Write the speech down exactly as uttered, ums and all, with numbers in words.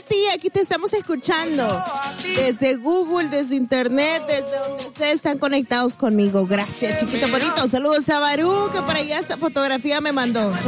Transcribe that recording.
ti, aquí te estamos escuchando. Desde Google, desde internet, desde donde sea, están conectados conmigo. Gracias, chiquito bonito. Saludos a Barú, que por allá esta fotografía me mandó.